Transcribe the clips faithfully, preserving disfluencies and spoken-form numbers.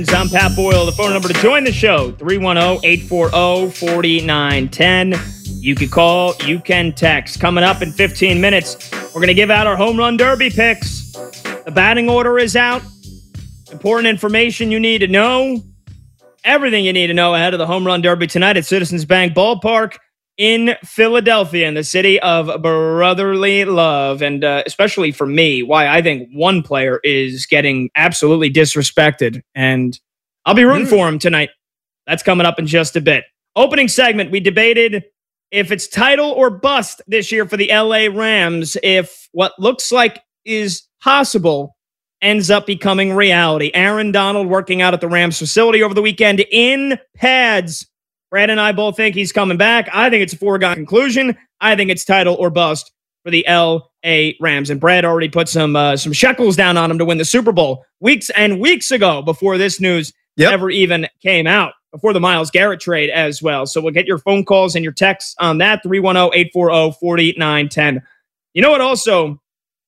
I'm Pat Boyle. The phone number to join the show, three one zero, eight four zero, four nine one zero. You can call, you can text. Coming up in fifteen minutes, we're going to give out our home run derby picks. The batting order is out. Important information you need to know. Everything you need to know ahead of the home run derby tonight at Citizens Bank Ballpark in Philadelphia, in the city of brotherly love. And uh, especially for me, why I think one player is getting absolutely disrespected. And I'll be rooting mm. for him tonight. That's coming up in just a bit. Opening segment, we debated if it's title or bust this year for the L A Rams, if what looks like is possible ends up becoming reality. Aaron Donald working out at the Rams facility over the weekend in pads. Brad and I both think he's coming back. I think it's a foregone conclusion. I think it's title or bust for the L A Rams. And Brad already put some uh, some shekels down on him to win the Super Bowl weeks and weeks ago before this news yep. ever even came out, before the Myles Garrett trade as well. So we'll get your phone calls and your texts on that, three one zero, eight four zero, four nine one zero. You know what also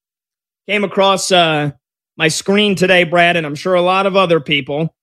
came across uh, my screen today, Brad, and I'm sure a lot of other people,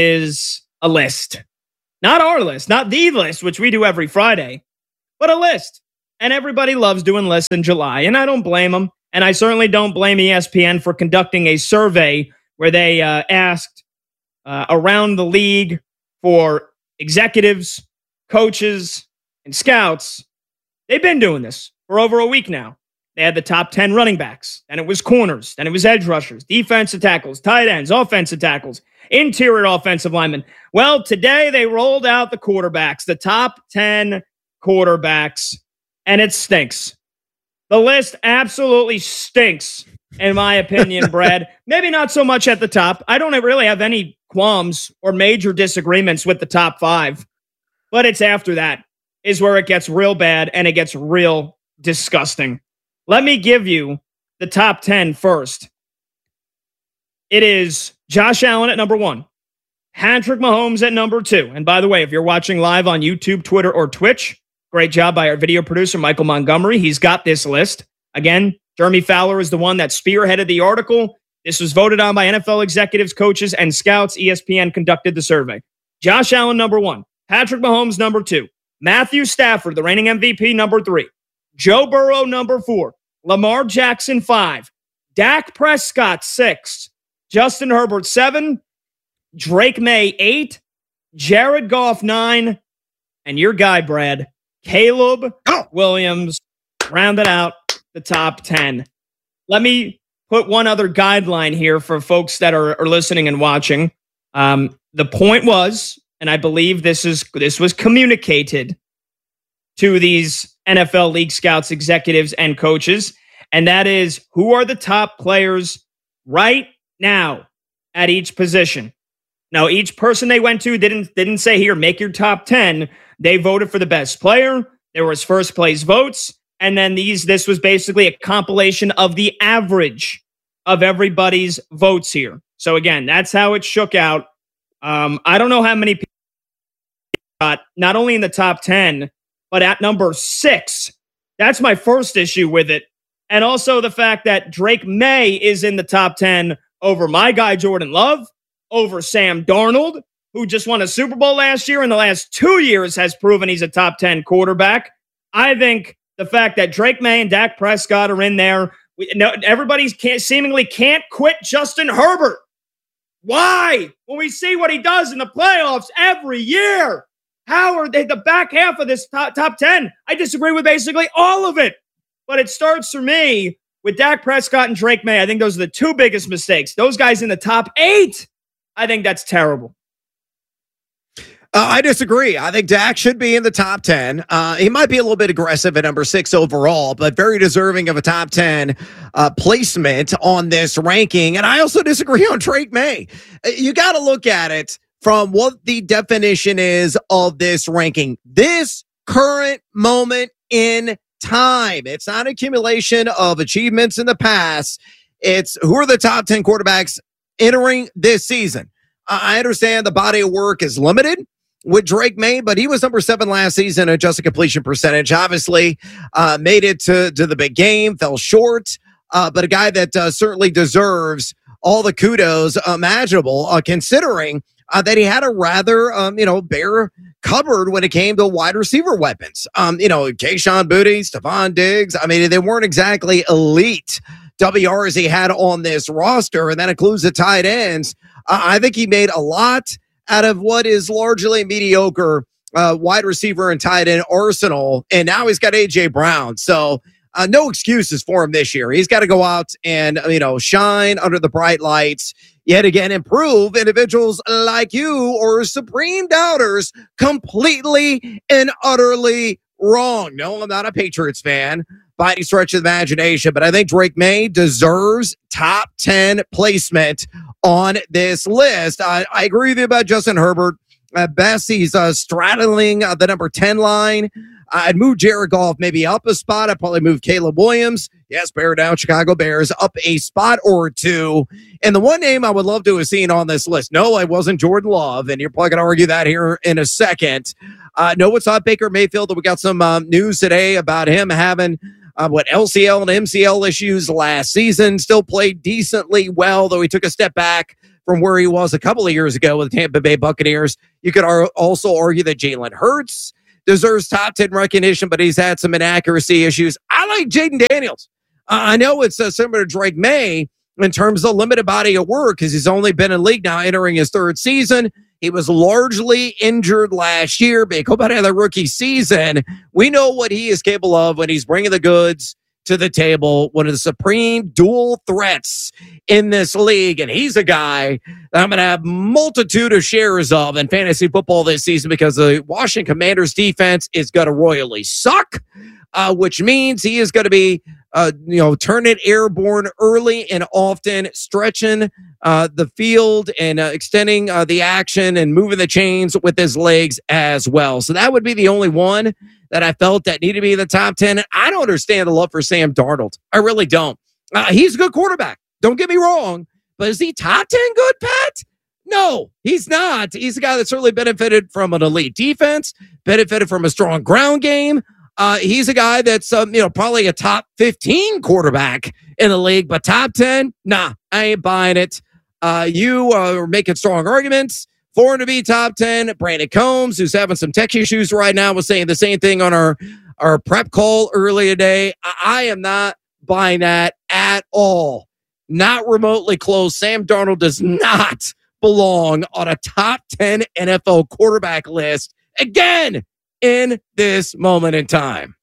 is a list. Not our list, not the list, which we do every Friday, but a list. And everybody loves doing lists in July, and I don't blame them. And I certainly don't blame E S P N for conducting a survey where they uh, asked uh, around the league for executives, coaches, and scouts. They've been doing this for over a week now. They had the top ten running backs, then it was corners, then it was edge rushers, defensive tackles, tight ends, offensive tackles, interior offensive linemen. Well, today they rolled out the quarterbacks, the top ten quarterbacks, and it stinks. The list absolutely stinks, in my opinion, Brad. Maybe not so much at the top. I don't really have any qualms or major disagreements with the top five, but it's after that is where it gets real bad and it gets real disgusting. Let me give you the top ten first. It is Josh Allen at number one, Patrick Mahomes at number two. And by the way, if you're watching live on YouTube, Twitter, or Twitch, great job by our video producer, Michael Montgomery. He's got this list. Again, Jeremy Fowler is the one that spearheaded the article. This was voted on by N F L executives, coaches, and scouts. E S P N conducted the survey. Josh Allen, number one. Patrick Mahomes, number two. Matthew Stafford, the reigning M V P, number three. Joe Burrow, number four. Lamar Jackson, five. Dak Prescott, six. Justin Herbert, seven. Drake May, eight. Jared Goff, nine. And your guy, Brad, Caleb oh. Williams, rounded out the top ten. Let me put one other guideline here for folks that are, are listening and watching. Um, the point was, and I believe this is this was communicated to these N F L league scouts, executives, and coaches, and that is, who are the top players right now at each position. Now, each person they went to didn't didn't say, here, make your top ten. They voted for the best player. There was first place votes, and then these this was basically a compilation of the average of everybody's votes here. So again, that's how it shook out. Um, I don't know how many people got not only in the top ten, but at number six. That's my first issue with it. And also the fact that Drake May is in the top ten over my guy, Jordan Love, over Sam Darnold, who just won a Super Bowl last year, and the last two years has proven he's a top ten quarterback. I think the fact that Drake May and Dak Prescott are in there, we, no, everybody can't, seemingly can't quit Justin Herbert. Why? When we see what he does in the playoffs every year. How are they the back half of this top, top ten? I disagree with basically all of it. But it starts for me with Dak Prescott and Drake May. I think those are the two biggest mistakes. Those guys in the top eight, I think that's terrible. Uh, I disagree. I think Dak should be in the top ten. Uh, he might be a little bit aggressive at number six overall, but very deserving of a top ten uh, placement on this ranking. And I also disagree on Drake May. You got to look at it from what the definition is of this ranking. This current moment in time. It's not accumulation of achievements in the past. It's who are the top ten quarterbacks entering this season. I understand the body of work is limited with Drake May, but he was number seven last season in adjusted completion percentage. Obviously, uh, made it to, to the big game, fell short, uh, but a guy that uh, certainly deserves all the kudos imaginable, uh, considering uh, that he had a rather, um, you know, bare cupboard when it came to wide receiver weapons. Um, you know, Kayshon Boutte, Stephon Diggs. I mean, they weren't exactly elite W Rs he had on this roster, and that includes the tight ends. Uh, I think he made a lot out of what is largely mediocre uh, wide receiver and tight end arsenal, and now he's got A J Brown. So uh, no excuses for him this year. He's got to go out and, you know, shine under the bright lights. Yet again, improve individuals like you or supreme doubters completely and utterly wrong. No, I'm not a Patriots fan by any stretch of the imagination, but I think Drake Maye deserves top ten placement on this list. I, I agree with you about Justin Herbert. At best, he's uh, straddling uh, the number ten line. I'd move Jared Goff maybe up a spot. I'd probably move Caleb Williams. Yes, bear down, Chicago Bears, up a spot or two. And the one name I would love to have seen on this list, no, it wasn't Jordan Love, and you're probably going to argue that here in a second. Uh, no, it's not Baker Mayfield. We got some um, news today about him having uh, what L C L and M C L issues last season. Still played decently well, though he took a step back from where he was a couple of years ago with the Tampa Bay Buccaneers. You could ar- also argue that Jalen Hurts deserves top ten recognition, but he's had some inaccuracy issues. I like Jaden Daniels. Uh, I know it's uh, similar to Drake Maye in terms of limited body of work because he's only been in league now entering his third season. He was largely injured last year, but go back to the rookie season. We know what he is capable of when he's bringing the goods to the table, one of the supreme dual threats in this league. And he's a guy that I'm going to have multitude of shares of in fantasy football this season because the Washington Commanders defense is going to royally suck, uh, which means he is going to be, uh, you know, turn it airborne early and often, stretching uh, the field and uh, extending uh, the action and moving the chains with his legs as well. So that would be the only one that I felt that needed to be in the top ten. I don't understand the love for Sam Darnold. I really don't. Uh, he's a good quarterback. Don't get me wrong. But is he top ten good, Pat? No, he's not. He's a guy that certainly benefited from an elite defense, benefited from a strong ground game. Uh, he's a guy that's, um, you know, probably a top fifteen quarterback in the league, but top ten? Nah, I ain't buying it. Uh, you uh, are making strong arguments for him to be top ten. Brandon Combs, who's having some tech issues right now, was saying the same thing on our, our prep call earlier today. I, I am not buying that at all. Not remotely close. Sam Darnold does not belong on a top ten N F L quarterback list again in this moment in time.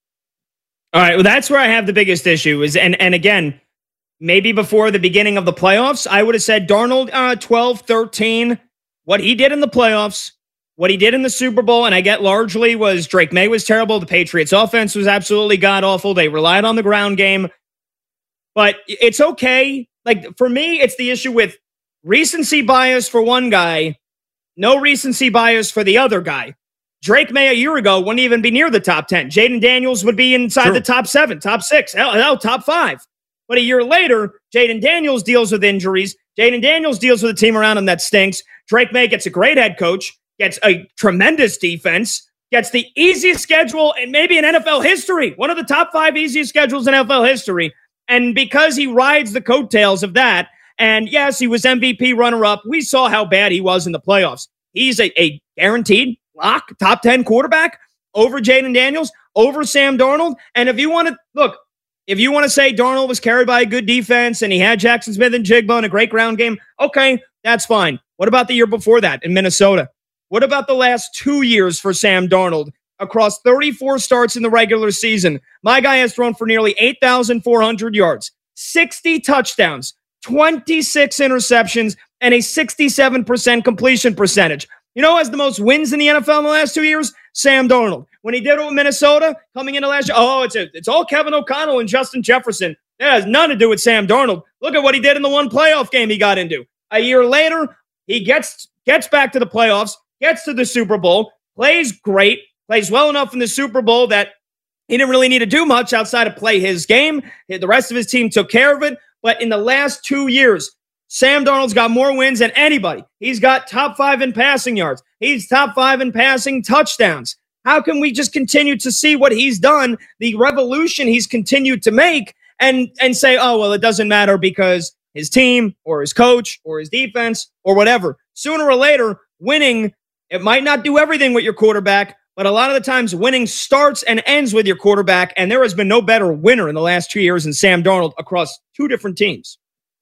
All right, well, that's where I have the biggest issue is, and, and again, maybe before the beginning of the playoffs, I would have said Darnold uh, twelve, thirteen. What he did in the playoffs, what he did in the Super Bowl, and I get largely was Drake Maye was terrible. The Patriots offense was absolutely god-awful. They relied on the ground game. But it's okay. Like, for me, it's the issue with recency bias for one guy, no recency bias for the other guy. Drake Maye a year ago wouldn't even be near the top ten. Jaden Daniels would be inside True. the top seven, top six, hell, hell, top five. But a year later, Jaden Daniels deals with injuries. Jaden Daniels deals with a team around him that stinks. Drake Maye gets a great head coach, gets a tremendous defense, gets the easiest schedule and maybe in N F L history, one of the top five easiest schedules in N F L history. And because he rides the coattails of that, and yes, he was M V P runner-up, we saw how bad he was in the playoffs. He's a, a guaranteed lock, top ten quarterback over Jaden Daniels, over Sam Darnold. And if you want to, look, if you want to say Darnold was carried by a good defense and he had Jackson Smith and Jigba in a great ground game, okay, that's fine. What about the year before that in Minnesota? What about the last two years for Sam Darnold? Across thirty-four starts in the regular season, my guy has thrown for nearly eight thousand four hundred yards, sixty touchdowns, twenty-six interceptions, and a sixty-seven percent completion percentage. You know who has the most wins in the N F L in the last two years? Sam Darnold. When he did it with Minnesota, coming into last year, oh, it's a, it's all Kevin O'Connell and Justin Jefferson. It has nothing to do with Sam Darnold. Look at what he did in the one playoff game he got into. A year later, he gets gets back to the playoffs, gets to the Super Bowl, plays great, plays well enough in the Super Bowl that he didn't really need to do much outside of play his game. The rest of his team took care of it. But in the last two years, Sam Darnold's got more wins than anybody. He's got top five in passing yards. He's top five in passing touchdowns. How can we just continue to see what he's done, the revolution he's continued to make, and, and say, oh, well, it doesn't matter because his team or his coach or his defense or whatever. Sooner or later, winning, it might not do everything with your quarterback, but a lot of the times winning starts and ends with your quarterback, and there has been no better winner in the last two years than Sam Darnold across two different teams.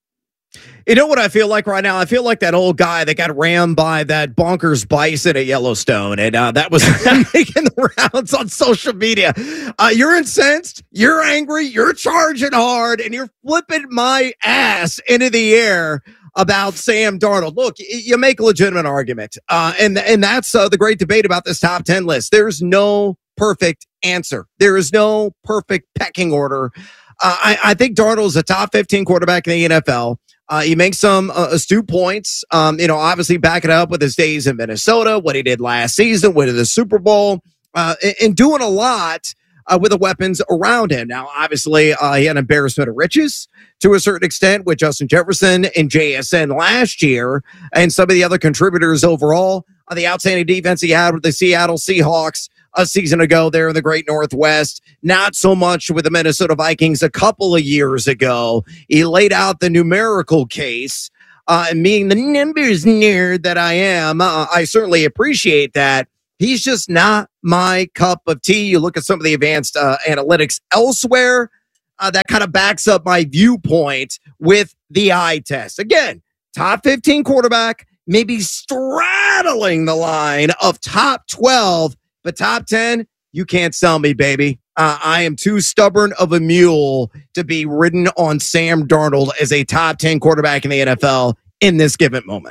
You know what I feel like right now? I feel like that old guy that got rammed by that bonkers bison at Yellowstone, and uh, that was making the rounds on social media. Uh, you're incensed, you're angry, you're charging hard, and you're flipping my ass into the air about Sam Darnold. Look, you make a legitimate argument, uh, and, and that's uh, the great debate about this top ten list. There's no perfect answer. There is no perfect pecking order. Uh, I, I think Darnold's a top fifteen quarterback in the N F L. Uh, he makes some uh, astute points. Um, you know, obviously back it up with his days in Minnesota, what he did last season, winning the Super Bowl, uh, and, and doing a lot uh, with the weapons around him. Now, obviously, uh, he had an embarrassment of riches to a certain extent with Justin Jefferson and J S N last year, and some of the other contributors overall. Uh, the outstanding defense he had with the Seattle Seahawks a season ago there in the Great Northwest. Not so much with the Minnesota Vikings a couple of years ago. He laid out the numerical case. Uh, and being the numbers nerd that I am, uh, I certainly appreciate that. He's just not my cup of tea. You look at some of the advanced uh, analytics elsewhere, uh, that kind of backs up my viewpoint with the eye test. Again, top fifteen quarterback, maybe straddling the line of top twelve. But top ten, you can't sell me, baby. Uh, I am too stubborn of a mule to be ridden on Sam Darnold as a top ten quarterback in the N F L in this given moment.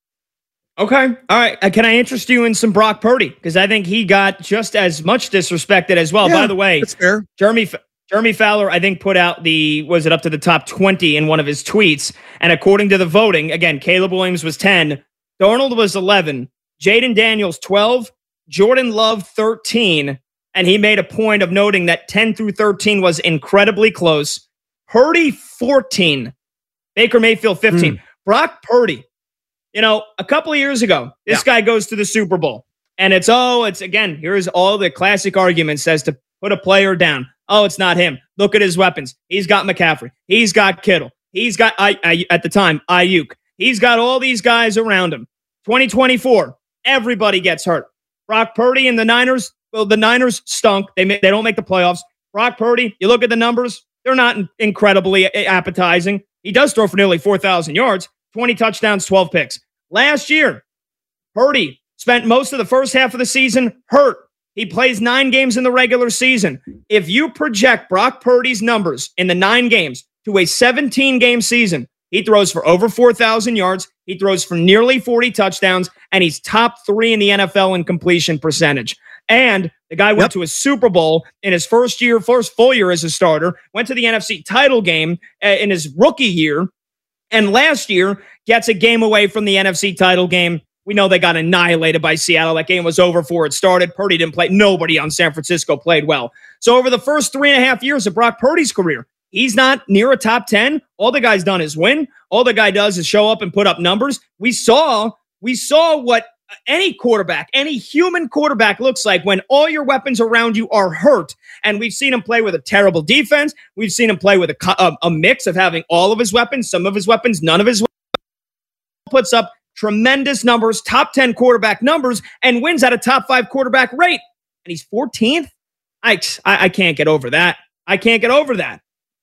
Okay. All right. Uh, can I interest you in some Brock Purdy? Because I think he got just as much disrespected as well. Yeah, by the way, that's fair. Jeremy Jeremy Fowler, I think, put out the, was it up to the top twenty in one of his tweets? And according to the voting, again, Caleb Williams was ten, Darnold was eleven, Jaden Daniels twelve, Jordan Love thirteen, and he made a point of noting that ten through thirteen was incredibly close. Purdy fourteen, Baker Mayfield fifteen. Mm. Brock Purdy, you know, a couple of years ago, this yeah. guy goes to the Super Bowl, and it's, oh, it's, again, here's all the classic arguments as to put a player down. Oh, it's not him. Look at his weapons. He's got McCaffrey. He's got Kittle. He's got, I, I, at the time, Ayuk. He's got all these guys around him. twenty twenty-four, everybody gets hurt. Brock Purdy and the Niners, well, the Niners stunk. They they don't make the playoffs. Brock Purdy, you look at the numbers, they're not incredibly appetizing. He does throw for nearly four thousand yards, twenty touchdowns, twelve picks. Last year, Purdy spent most of the first half of the season hurt. He plays nine games in the regular season. If you project Brock Purdy's numbers in the nine games to a seventeen-game season, he throws for over four thousand yards. He throws for nearly forty touchdowns, and he's top three in the N F L in completion percentage. And the guy went yep. to a Super Bowl in his first year, first full year as a starter, went to the N F C title game uh, in his rookie year, and last year gets a game away from the N F C title game. We know they got annihilated by Seattle. That game was over before it started. Purdy didn't play. Nobody on San Francisco played well. So over the first three and a half years of Brock Purdy's career, he's not near a top ten. All the guy's done is win. All the guy does is show up and put up numbers. We saw, we saw what any quarterback, any human quarterback looks like when all your weapons around you are hurt. And we've seen him play with a terrible defense. We've seen him play with a, a, a mix of having all of his weapons, some of his weapons, none of his weapons. Puts up tremendous numbers, top ten quarterback numbers, and wins at a top five quarterback rate. And he's fourteenth? I, I, I can't get over that. I can't get over that.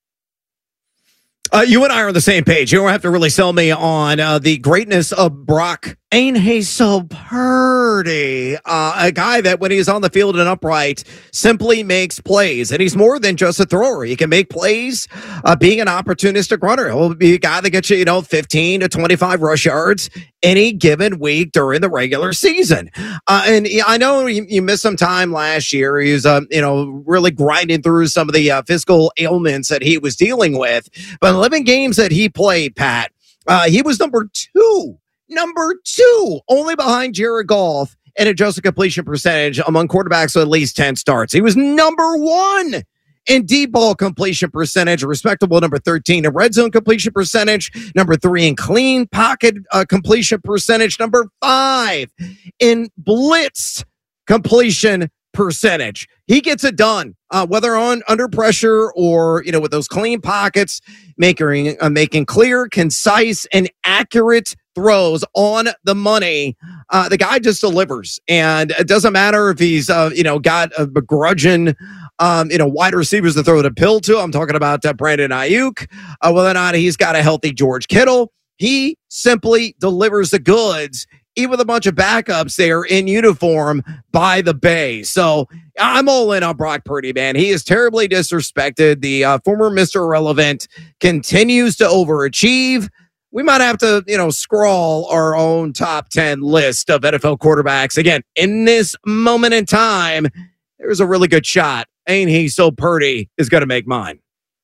Uh, you and I are on the same page. You don't have to really sell me on uh, the greatness of Brock. Ain't he so Purdy? Uh, a guy that when he's on the field and upright simply makes plays. And he's more than just a thrower. He can make plays uh, being an opportunistic runner. He'll be a guy that gets you, you know, fifteen to twenty-five rush yards any given week during the regular season. Uh, and I know you, you missed some time last year. He was, uh, you know, really grinding through some of the uh, physical ailments that he was dealing with. But eleven games that he played, Pat, uh, he was number two. Number two, only behind Jared Goff in adjusted completion percentage among quarterbacks with at least ten starts. He was number one in deep ball completion percentage, a respectable number thirteen in red zone completion percentage, number three in clean pocket uh, completion percentage, number five in blitz completion percentage. He gets it done, uh, whether on under pressure or, you know, with those clean pockets, making, uh, making clear, concise, and accurate throws on the money. Uh, the guy just delivers, and it doesn't matter if he's, uh, you know, got a begrudging, um, you know, wide receivers to throw the pill to. I'm talking about uh, Brandon Ayuk, uh, whether or not he's got a healthy George Kittle. He simply delivers the goods, even with a bunch of backups there in uniform by the Bay. So I'm all in on Brock Purdy, man. He is terribly disrespected. The uh, former Mister Irrelevant continues to overachieve. We might have to, you know, scrawl our own top ten list of N F L quarterbacks. Again, in this moment in time, there's a really good shot. Ain't he so Purdy is going to make mine.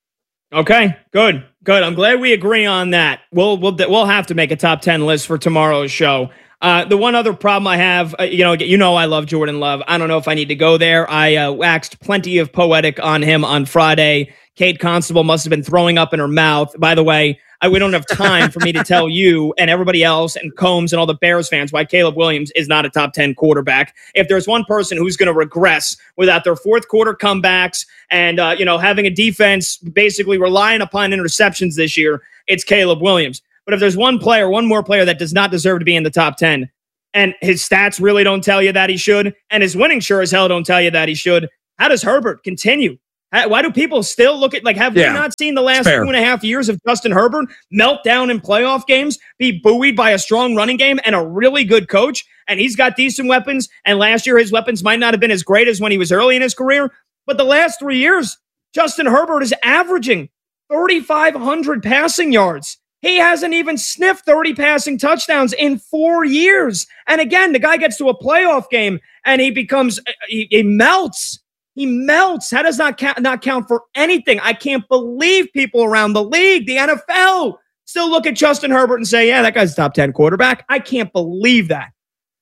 Okay, good, good. I'm glad we agree on that. We'll we'll we'll have to make a top ten list for tomorrow's show. Uh, the one other problem I have, uh, you know, you know, I love Jordan Love. I don't know if I need to go there. I uh, waxed plenty of poetic on him on Friday. Kate Constable must have been throwing up in her mouth. By the way, I, we don't have time for me to tell you and everybody else and Combs and all the Bears fans why Caleb Williams is not a top ten quarterback. If there's one person who's going to regress without their fourth quarter comebacks and, uh, you know, having a defense basically relying upon interceptions this year, it's Caleb Williams. But if there's one player, one more player that does not deserve to be in the top ten, and his stats really don't tell you that he should, and his winning sure as hell don't tell you that he should, how does Herbert continue? How, why do people still look at, like, have yeah, we not seen the last two and a half years of Justin Herbert melt down in playoff games, be buoyed by a strong running game and a really good coach? And he's got decent weapons, and last year his weapons might not have been as great as when he was early in his career, but the last three years, Justin Herbert is averaging thirty-five hundred passing yards. He hasn't even sniffed thirty passing touchdowns in four years. And again, the guy gets to a playoff game and he becomes, he, he melts. He melts. How does that count, not count for anything? I can't believe people around the league, the N F L, still look at Justin Herbert and say, yeah, that guy's a top ten quarterback. I can't believe that.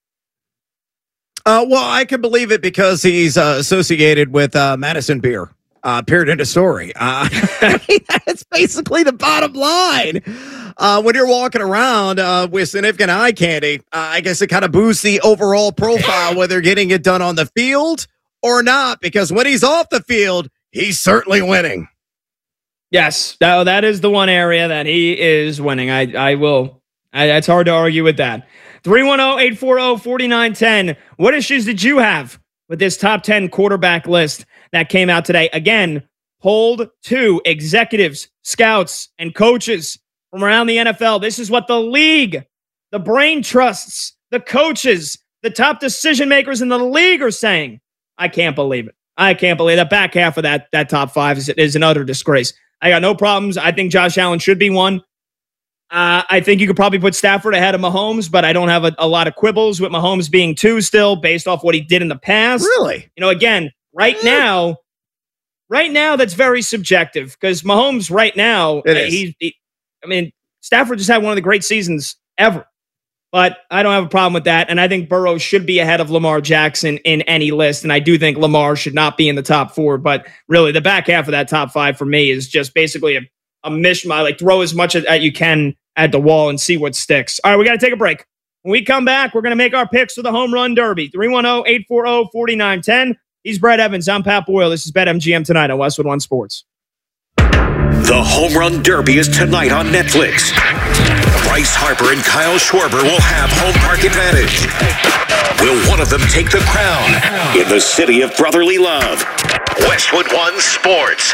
Uh, well, I can believe it because he's uh, associated with uh, Madison Beer. Uh, period, end of story. Uh, that's basically the bottom line. Uh, when you're walking around uh, with significant eye candy, uh, I guess it kind of boosts the overall profile, whether you're getting it done on the field or not, because when he's off the field, he's certainly winning. Yes, that, that is the one area that he is winning. I, I will. I, it's hard to argue with that. three one zero, eight four zero, four nine one zero. What issues did you have with this top ten quarterback list that came out today? Again, polled two executives, scouts, and coaches from around the N F L. This is what the league, the brain trusts, the coaches, the top decision makers in the league are saying. I can't believe it. I can't believe that. Back half of that, that top five is, is an utter disgrace. I got no problems. I think Josh Allen should be one. Uh, I think you could probably put Stafford ahead of Mahomes, but I don't have a, a lot of quibbles with Mahomes being two still based off what he did in the past. Really? You know, again, right now, right now, that's very subjective because Mahomes right now, he's, he, I mean, Stafford just had one of the great seasons ever, but I don't have a problem with that. And I think Burrow should be ahead of Lamar Jackson in any list. And I do think Lamar should not be in the top four, but really the back half of that top five for me is just basically a, a mishmash, like throw as much as you can at the wall and see what sticks. All right, we got to take a break. When we come back, we're going to make our picks for the Home Run Derby. three one zero, eight four zero, four nine one zero. He's Brett Evans. I'm Pat Boyle. This is BetMGM tonight on Westwood One Sports. The Home Run Derby is tonight on Netflix. Bryce Harper and Kyle Schwarber will have home park advantage. Will one of them take the crown in the city of brotherly love? Westwood One Sports.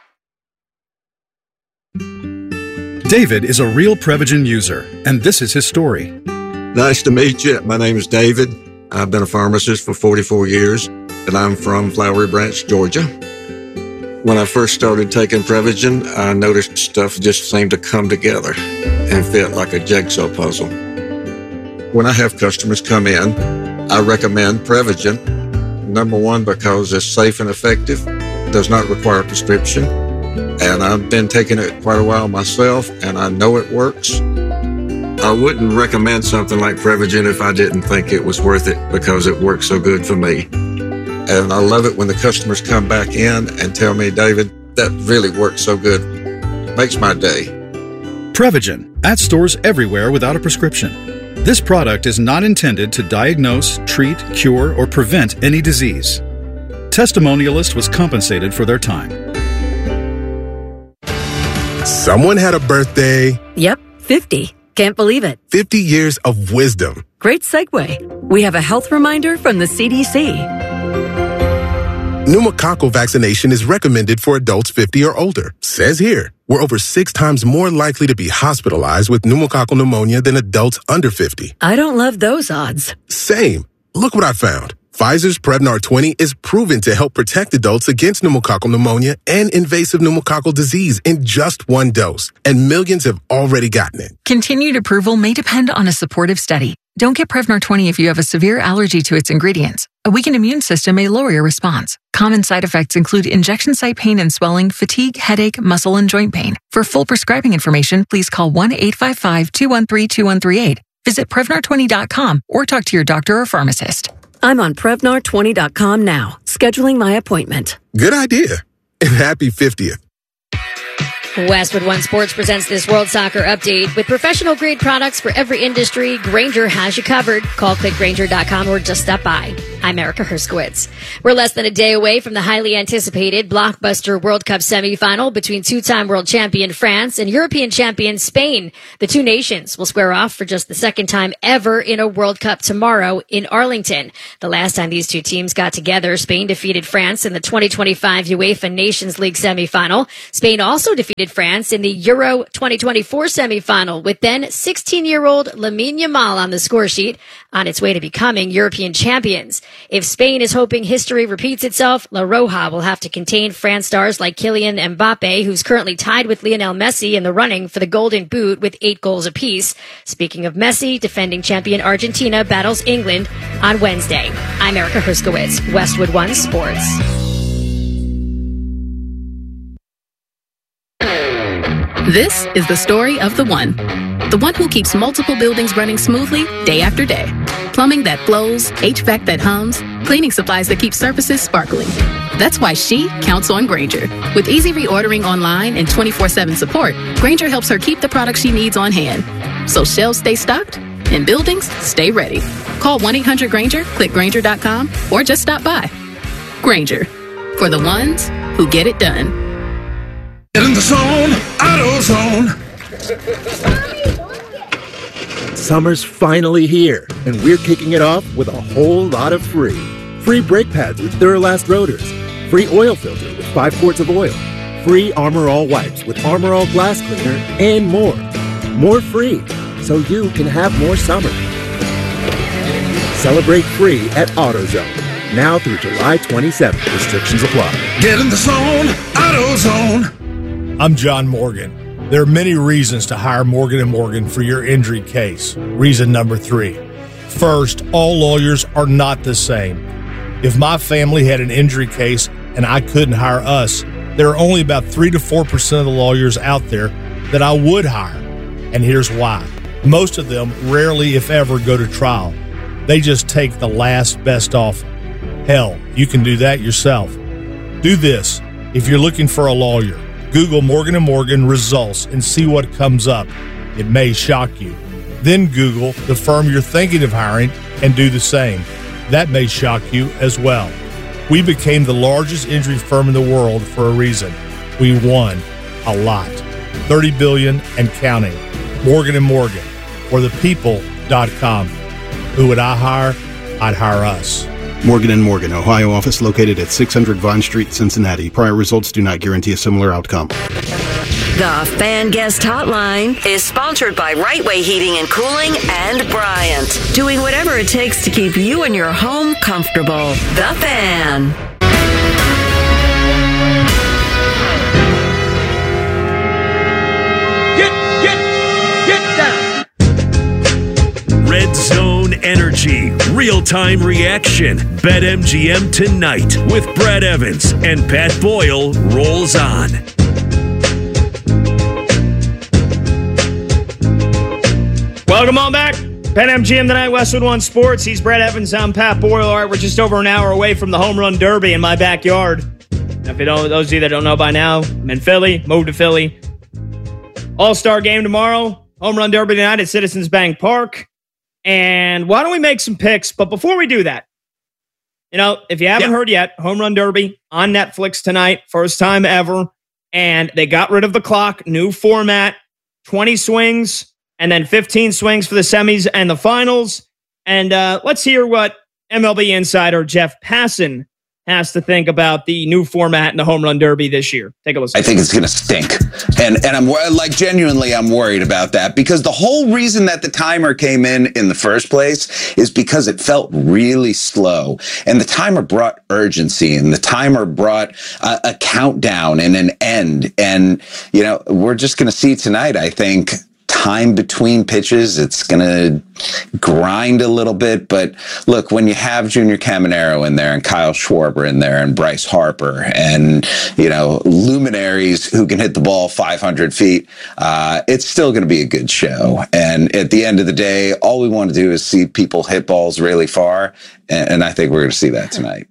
David is a real Prevagen user, and this is his story. Nice to meet you. My name is David. I've been a pharmacist for forty-four years, and I'm from Flowery Branch, Georgia. When I first started taking Prevagen, I noticed stuff just seemed to come together and fit like a jigsaw puzzle. When I have customers come in, I recommend Prevagen. Number one, because it's safe and effective, does not require a prescription, and I've been taking it quite a while myself, and I know it works. I wouldn't recommend something like Prevagen if I didn't think it was worth it because it works so good for me. And I love it when the customers come back in and tell me, David, that really works so good. Makes my day. Prevagen, at stores everywhere without a prescription. This product is not intended to diagnose, treat, cure, or prevent any disease. Testimonialist was compensated for their time. Someone had a birthday. Yep, fifty. Can't believe it. fifty years of wisdom. Great segue. We have a health reminder from the C D C. Pneumococcal vaccination is recommended for adults fifty or older. Says here, we're over six times more likely to be hospitalized with pneumococcal pneumonia than adults under fifty. I don't love those odds. Same. Look what I found. Pfizer's Prevnar twenty is proven to help protect adults against pneumococcal pneumonia and invasive pneumococcal disease in just one dose. And millions have already gotten it. Continued approval may depend on a supportive study. Don't get Prevnar twenty if you have a severe allergy to its ingredients. A weakened immune system may lower your response. Common side effects include injection site pain and swelling, fatigue, headache, muscle, and joint pain. For full prescribing information, please call one eight five five, two one three, two one three eight. Visit Prevnar twenty dot com or talk to your doctor or pharmacist. I'm on Prevnar twenty dot com now, scheduling my appointment. Good idea. And happy fiftieth. Westwood One Sports presents this World Soccer Update. With professional-grade products for every industry, Grainger has you covered. Call click grainger dot com or just stop by. I'm Erica Herskowitz. We're less than a day away from the highly anticipated blockbuster World Cup semifinal between two-time world champion France and European champion Spain. The two nations will square off for just the second time ever in a World Cup tomorrow in Arlington. The last time these two teams got together, Spain defeated France in the twenty twenty-five UEFA Nations League semifinal. Spain also defeated France in the Euro twenty twenty-four semifinal, with then sixteen-year-old Lamine Yamal on the score sheet, on its way to becoming European champions. If Spain is hoping history repeats itself, La Roja will have to contain France stars like Kylian Mbappe, who's currently tied with Lionel Messi in the running for the Golden Boot with eight goals apiece. Speaking of Messi, defending champion Argentina battles England on Wednesday. I'm Erica Herskowitz, Westwood One Sports. This is the story of the one. The one who keeps multiple buildings running smoothly day after day. Plumbing that flows, H V A C that hums, cleaning supplies that keep surfaces sparkling. That's why she counts on Grainger. With easy reordering online and twenty-four seven support, Grainger helps her keep the products she needs on hand. So shelves stay stocked and buildings stay ready. Call one eight hundred Grainger, click grainger dot com, or just stop by. Grainger, for the ones who get it done. Get in the zone, AutoZone. Summer's finally here, and we're kicking it off with a whole lot of free. Free brake pads with Duralast rotors. Free oil filter with five quarts of oil. Free Armor All wipes with Armor All glass cleaner, and more. More free, so you can have more summer. Celebrate free at AutoZone. Now through July twenty-seventh. Restrictions apply. Get in the zone, AutoZone. I'm John Morgan. There are many reasons to hire Morgan and Morgan for your injury case. Reason number three. First, all lawyers are not the same. If my family had an injury case and I couldn't hire us, there are only about three to four percent of the lawyers out there that I would hire. And here's why. Most of them rarely, if ever, go to trial. They just take the last best offer. Hell, you can do that yourself. Do this. If you're looking for a lawyer, Google Morgan and Morgan results and see what comes up. It may shock you. Then Google the firm you're thinking of hiring and do the same. That may shock you as well. We became the largest injury firm in the world for a reason. We won a lot. thirty billion dollars and counting. Morgan and Morgan, or the people dot com. Who would I hire? I'd hire us. Morgan and Morgan, Ohio office located at six hundred Vine Street, Cincinnati. Prior results do not guarantee a similar outcome. The Fan Guest Hotline is sponsored by Right Way Heating and Cooling and Bryant, doing whatever it takes to keep you and your home comfortable. The Fan. Get, get, get down. Red Zone Energy, real-time reaction. BetMGM tonight with Brad Evans and Pat Boyle rolls on. Welcome on back. BetMGM tonight, Westwood One Sports. He's Brad Evans. I'm Pat Boyle. All right, we're just over an hour away from the Home Run Derby in my backyard. Now, if you don't, those of you that don't know by now, I'm in Philly, moved to Philly. All-Star game tomorrow. Home Run Derby tonight at Citizens Bank Park. And why don't we make some picks? But before we do that, you know, if you haven't yeah. heard yet, Home Run Derby on Netflix tonight, first time ever. And they got rid of the clock, new format, twenty swings, and then fifteen swings for the semis and the finals. And uh, let's hear what M L B insider Jeff Passan has to think about the new format in the Home Run Derby this year. Take a listen. I think it's going to stink. And and I'm like, genuinely, I'm worried about that, because the whole reason that the timer came in in the first place is because it felt really slow. And the timer brought urgency, and the timer brought a, a countdown and an end. And, you know, we're just going to see tonight, I think, time between pitches. It's going to grind a little bit. But look, when you have Junior Caminero in there and Kyle Schwarber in there and Bryce Harper and, you know, luminaries who can hit the ball five hundred feet, uh, it's still going to be a good show. And at the end of the day, all we want to do is see people hit balls really far. And, and I think we're going to see that tonight.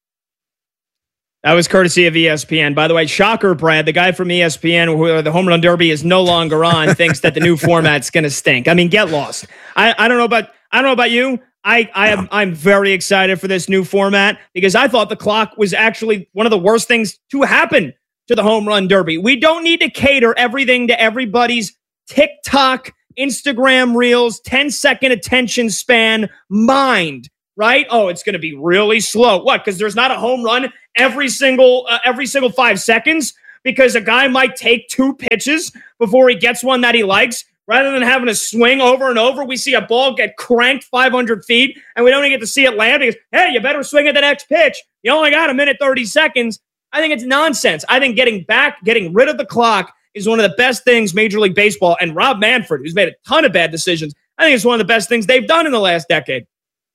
That was courtesy of E S P N. By the way, shocker, Brad, the guy from E S P N, who the Home Run Derby is no longer on, thinks that the new format's going to stink. I mean, get lost. I, I don't know about I don't know about you. I, I am I'm very excited for this new format because I thought the clock was actually one of the worst things to happen to the Home Run Derby. We don't need to cater everything to everybody's TikTok, Instagram reels, ten second attention span mind, right? Oh, it's going to be really slow. What? Because there's not a home run every single uh, every single five seconds, because a guy might take two pitches before he gets one that he likes. Rather than having to swing over and over, we see a ball get cranked five hundred feet, and we don't even get to see it land because, hey, you better swing at the next pitch. You only got a minute, thirty seconds. I think it's nonsense. I think getting back, getting rid of the clock is one of the best things Major League Baseball and Rob Manfred, who's made a ton of bad decisions, I think it's one of the best things they've done in the last decade.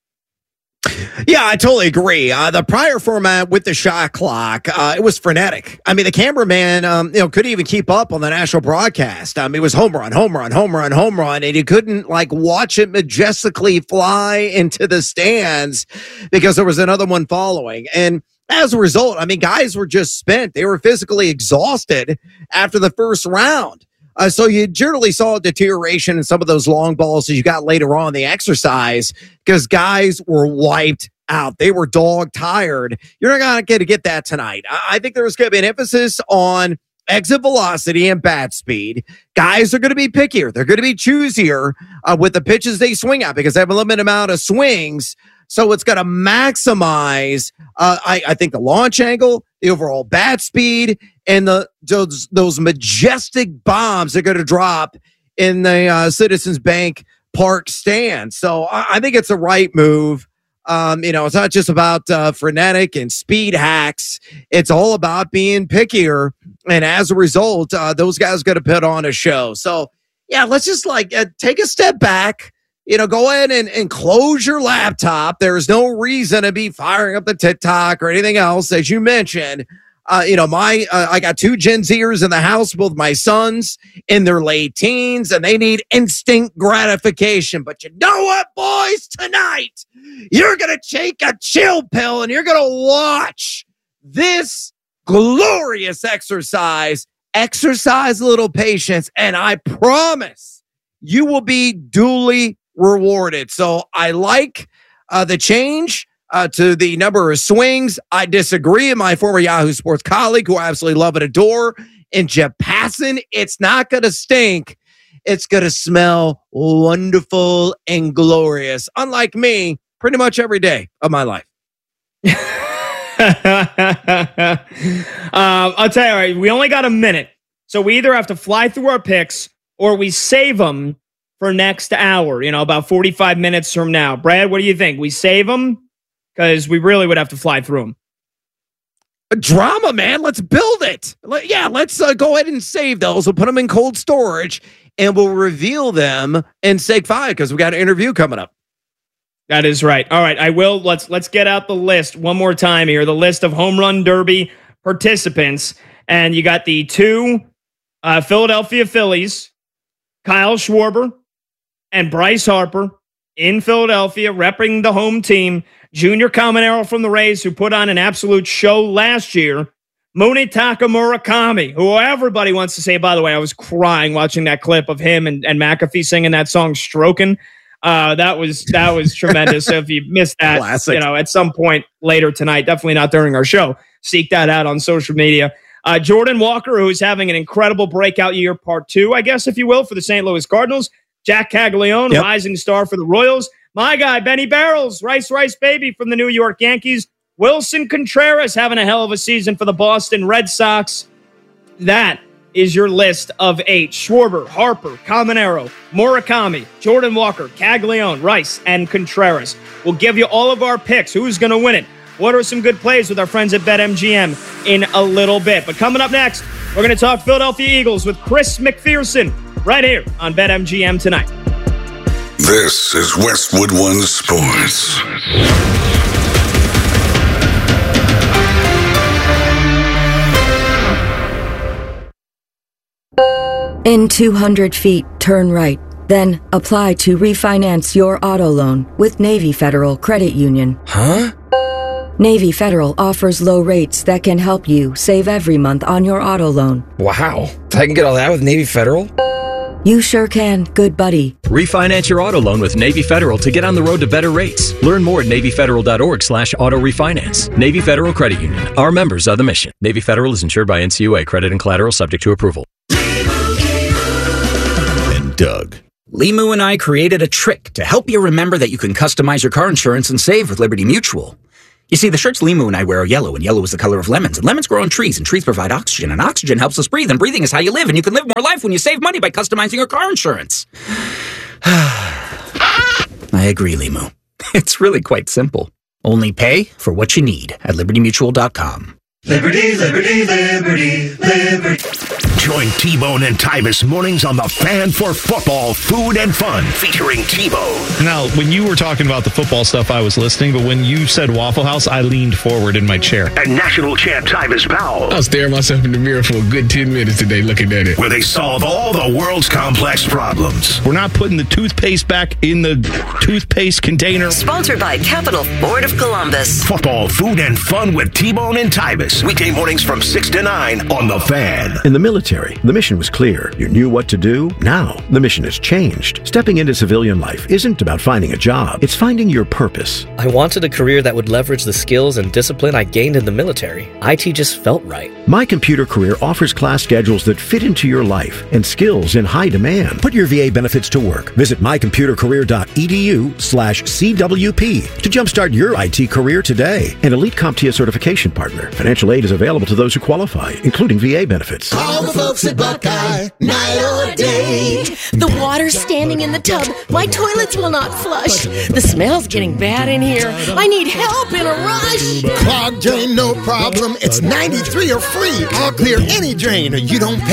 Yeah, I totally agree. Uh, the prior format with the shot clock, uh, it was frenetic. I mean, the cameraman, um, you know, couldn't even keep up on the national broadcast. Um, it was home run, home run, home run, home run, and you couldn't like watch it majestically fly into the stands because there was another one following. And as a result, I mean, guys were just spent. They were physically exhausted after the first round. Uh, so you generally saw a deterioration in some of those long balls as you got later on in the exercise because guys were wiped out. They were dog tired. You're not going to get to get that tonight. I, I think there's going to be an emphasis on exit velocity and bat speed. Guys are going to be pickier. They're going to be choosier uh, with the pitches they swing at because they have a limited amount of swings. So it's going to maximize, uh, I, I think, the launch angle, the overall bat speed, and the those, those majestic bombs they're going to drop in the uh, Citizens Bank Park stand. So I, I think it's the right move. Um, you know, it's not just about uh, frenetic and speed hacks. It's all about being pickier. And as a result, uh, those guys got to put on a show. So, yeah, let's just like uh, take a step back. You know, go ahead and, and close your laptop. There's no reason to be firing up the TikTok or anything else, as you mentioned. Uh, you know, my uh, I got two Gen Zers in the house, both my sons in their late teens, and they need instant gratification. But you know what, boys? Tonight, you're going to take a chill pill and you're going to watch this glorious exercise. Exercise a little patience, and I promise you will be duly rewarded. So I like uh, the change uh, to the number of swings. I disagree. My former Yahoo Sports colleague, who I absolutely love and adore, and Jeff Passan, it's not going to stink. It's going to smell wonderful and glorious. Unlike me, pretty much every day of my life. uh, I'll tell you, all right, we only got a minute. So we either have to fly through our picks or we save them for next hour, you know, about forty-five minutes from now. Brad, what do you think? We save them? Because we really would have to fly through them. Drama, man. Let's build it. Let, yeah, let's uh, go ahead and save those. We'll put them in cold storage, and we'll reveal them in Seg five because we got an interview coming up. That is right. All right, I will. Let's let's get out the list one more time here. The list of Home Run Derby participants. And you got the two uh, Philadelphia Phillies, Kyle Schwarber and Bryce Harper in Philadelphia, repping the home team. Junior Caminero from the Rays, who put on an absolute show last year. Munetaka Murakami, who everybody wants to say, by the way, I was crying watching that clip of him and, and McAfee singing that song, Strokin'. Uh, that was that was tremendous. So if you missed that, Classic. you know, at some point later tonight, definitely not during our show, seek that out on social media. Uh, Jordan Walker, who's having an incredible breakout year, part two, I guess, if you will, for the Saint Louis Cardinals. Jack Caglione, Yep. rising star for the Royals. My guy, Benny Barrels, Rice Rice Baby from the New York Yankees. Wilson Contreras having a hell of a season for the Boston Red Sox. That is your list of eight. Schwarber, Harper, Caminero, Murakami, Jordan Walker, Caglione, Rice, and Contreras. We'll give you all of our picks. Who's going to win it? What are some good plays with our friends at BetMGM in a little bit. But coming up next, we're going to talk Philadelphia Eagles with Chris McPherson right here on BetMGM tonight. This is Westwood One Sports. In two hundred feet, turn right. Then apply to refinance your auto loan with Navy Federal Credit Union. Huh? Navy Federal offers low rates that can help you save every month on your auto loan. Wow. I can get all that with Navy Federal? You sure can, good buddy. Refinance your auto loan with Navy Federal to get on the road to better rates. Learn more at NavyFederal.org slash auto refinance. Navy Federal Credit Union. Our members are the mission. Navy Federal is insured by N C U A. Credit and collateral subject to approval. And Doug. Limu and I created a trick to help you remember that you can customize your car insurance and save with Liberty Mutual. You see, the shirts Limu and I wear are yellow, and yellow is the color of lemons, and lemons grow on trees, and trees provide oxygen, and oxygen helps us breathe, and breathing is how you live, and you can live more life when you save money by customizing your car insurance. I agree, Limu. It's really quite simple. Only pay for what you need at Liberty Mutual dot com. Liberty, liberty, liberty, liberty. Join T-Bone and Tyvis mornings on the Fan for Football, Food and Fun, featuring T-Bone. Now, when you were talking about the football stuff, I was listening, but when you said Waffle House, I leaned forward in my chair. And national champ Tyvis Powell. I was staring myself in the mirror for a good ten minutes today looking at it. Where they solve all the world's complex problems. We're not putting the toothpaste back in the toothpaste container. Sponsored by Capital Ford of Columbus. Football, Food and Fun with T-Bone and Tyvis. Weekday mornings from six to nine on The Fan. In the military, the mission was clear. You knew what to do. Now, the mission has changed. Stepping into civilian life isn't about finding a job. It's finding your purpose. I wanted a career that would leverage the skills and discipline I gained in the military. I T just felt right. My Computer Career offers class schedules that fit into your life and skills in high demand. Put your V A benefits to work. Visit mycomputercareer.edu slash CWP to jumpstart your I T career today. An Elite CompTIA certification partner. Financial aid is available to those who qualify, including V A benefits. All the folks at Buckeye, night or day. The water's standing in the tub. My toilets will not flush. The smell's getting bad in here. I need help in a rush. Clogged drain, no problem. It's ninety-three or free. I'll clear any drain or you don't pay.